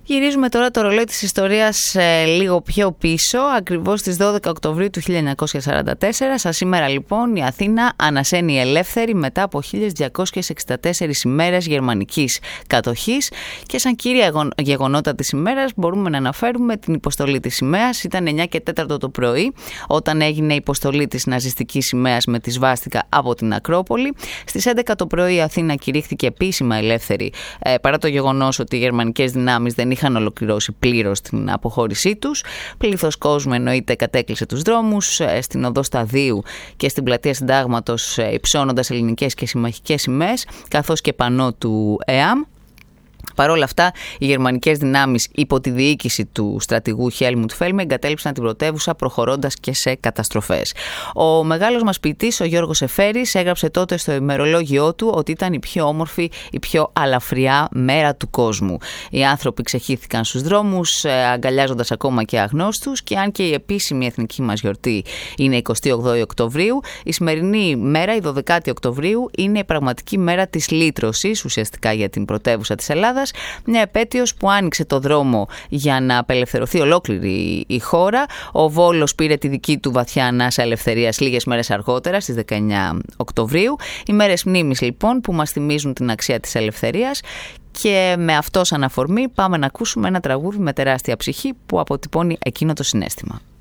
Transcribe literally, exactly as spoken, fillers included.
Γυρίζουμε τώρα το ρολόι της ιστορίας ε, λίγο πιο πίσω, ακριβώς στις δώδεκα Οκτωβρίου του χίλια εννιακόσια σαράντα τέσσερα. Σαν σήμερα λοιπόν η Αθήνα ανασένει ελεύθερη μετά από χίλια διακόσιες εξήντα τέσσερις ημέρες γερμανικής κατοχής, και σαν κύρια γεγονότα της ημέρας μπορούμε να αναφέρουμε την υποστολή της σημαίας. Ήταν εννιά και τέσσερα το πρωί όταν έγινε η υποστολή της ναζιστικής σημαίας με τη σβάστικα από την Ακρόπολη. Στις έντεκα το πρωί η Αθήνα κηρύχθηκε επίσημα ελεύθερη, ε, παρά το γεγονός ότι οι γερμανικές δυνάμεις δεν είχαν ολοκληρώσει πλήρως την αποχώρησή τους. Πλήθος κόσμου εννοείται κατέκλυσε τους δρόμους, στην οδό Σταδίου και στην πλατεία Συντάγματος υψώνοντας ελληνικές και συμμαχικές σημαίες, καθώς και πανό του ΕΑΜ. Παρ' όλα αυτά, οι γερμανικές δυνάμεις υπό τη διοίκηση του στρατηγού Χέλμουντ Φέλμε εγκατέλειψαν την πρωτεύουσα, προχωρώντας και σε καταστροφές. Ο μεγάλος μας ποιητής, ο Γιώργος Εφέρης, έγραψε τότε στο ημερολόγιό του ότι ήταν η πιο όμορφη, η πιο αλαφριά μέρα του κόσμου. Οι άνθρωποι ξεχύθηκαν στους δρόμους, αγκαλιάζοντας ακόμα και αγνώστους, και αν και η επίσημη εθνική μας γιορτή είναι εικοστή όγδοη Οκτωβρίου, η σημερινή μέρα, η δωδεκάτη Οκτωβρίου, είναι η πραγματική μέρα της λύτρωσης, ουσιαστικά για την πρωτεύουσα της Ελλάδας. Μια επέτειος που άνοιξε το δρόμο για να απελευθερωθεί ολόκληρη η χώρα. Ο Βόλος πήρε τη δική του βαθιά ανάσα ελευθερίας λίγες μέρες αργότερα, στις δεκαεννιά Οκτωβρίου. Οι μέρες μνήμης λοιπόν που μας θυμίζουν την αξία της ελευθερίας. Και με αυτό σαν αφορμή πάμε να ακούσουμε ένα τραγούδι με τεράστια ψυχή που αποτυπώνει εκείνο το συναίσθημα.